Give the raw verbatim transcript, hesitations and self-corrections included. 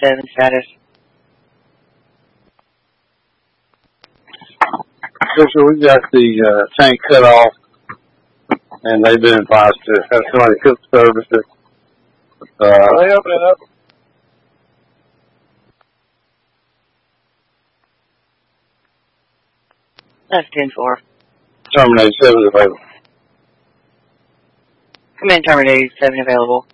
seven status. Official, we got the uh, tank cut off, and they've been advised to have somebody cook service it. Uh, they open it up. That's ten four. Terminator seven is available. Command Terminator seven available.